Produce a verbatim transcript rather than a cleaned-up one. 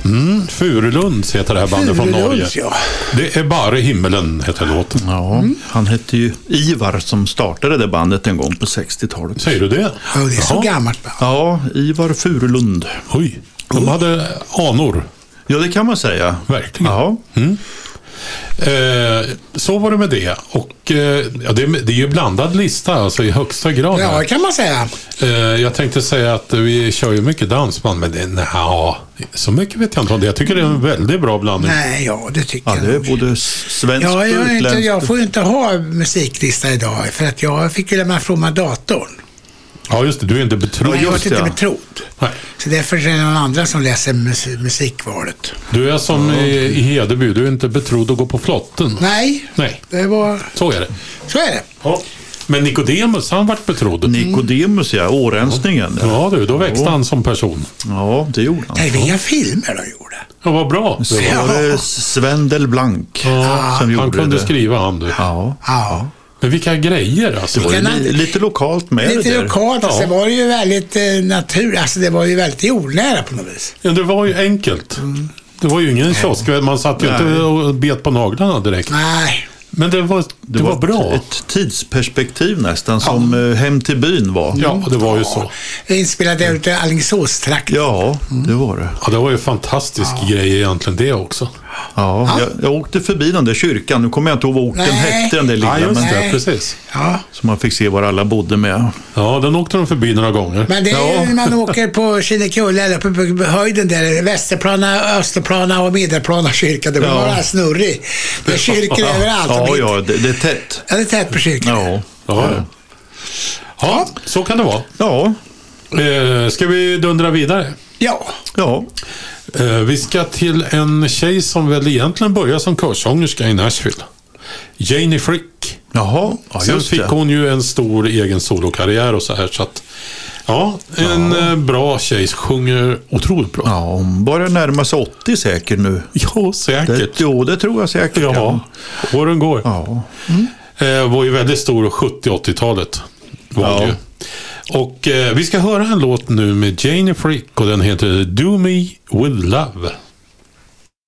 Mm, Furulunds heter det här bandet från Norge. Ja. Det är bara himmelen heter låten. Ja, mm. Han hette ju Ivar som startade det bandet en gång på sextiotalet. Säger du det? Ja, det är så Jaha. gammalt. Ja, Ivar Furulund. Oj, de hade anor. Ja, det kan man säga. Verkligen. Ja. Mm. Eh, så var det med det. Och eh, ja, det, är, det är ju blandad lista alltså i högsta grad. Ja, det kan man säga. Eh, jag tänkte säga att vi kör ju mycket dansband, men det, nej, så mycket vet jag inte om det. Jag tycker det är en väldigt bra blandning. Nej, ja, det tycker Ja, jag det är nog. både svenskt Ja, och jag, är inte, utländskt. jag får ju inte ha musiklista idag för att jag fick ju lämna från mig datorn. Ja, just det. Du är inte betrodd. Jag var just inte det, ja. betrodd. Nej. Så därför är det någon andra som läser mus- musikvalet. Du är som i, i Hedeby. Du är inte betrodd att gå på flotten. Nej, Nej, det var... så är det. Så är det. Ja. Men Nikodemus, han vart betrodd. Nikodemus, ja. Årensningen. Ja, Ja du, då växte han som person. ja det gjorde han. Nej, vilka filmer de gjorde. Ja, vad bra. Det var. Så var det Svendel Blank Ja, som gjorde han kunde det. skriva han du. Ja. Ja. Men vilka grejer alltså. Det var ju Vilka li- lite lokalt med Lite det där. lokalt, alltså, Ja. det var ju väldigt eh, natur, alltså det var ju väldigt jordnära på något vis. Ja, det var ju enkelt. Det var ju ingen kiosk. Man satt ju Nej. inte och bet på naglarna direkt. Nej, Men det var, det Det var, bra. Ett, ett tidsperspektiv nästan som eh, Hem till byn var. Ja, det var ju så. inspelade ut i Alingsåstrakten. Ja, det var det. Ja, det var ju en fantastisk grej egentligen det också. Ja, jag, jag åkte förbi den där kyrkan. Nu kommer jag inte ihåg vad orten Nej. hette, den där lilla. Ja, just men, det. Nej. Precis. Ja, så man fick se var alla bodde med. Ja, den åkte de förbi några gånger. men det är Ja. ju när man åker på Kinnekulle eller på, på, på höjden där, Västerplana, Österplana och Medelplana kyrka, det var Ja. bara snurrig. Det är kyrkor överallt. Ja, Mitt- ja, det, det är tätt. Ja, det är tätt på kyrkan. Ja, Ja, ja. Ja, så kan det vara. ja, Eh, ska vi dundra vidare? Ja. ja. Eh, vi ska till en tjej som väl egentligen började som körsångerska i Nashville. Janie Frick. Jaha, ja, Sen just fick det. hon ju en stor egen solokarriär och så här. Så att, ja, en eh, bra tjej. Sjunger otroligt bra. Ja, hon börjar närma sig åttio säkert nu. Ja, Det, säkert. jo, det tror jag säkert. Ja, åren går. Ja. Eh, var ju väldigt stor sjuttio-åttiotalet. Var Ja. det ju. Och eh, vi ska höra en låt nu med Janie Frick och den heter Do Me With Love.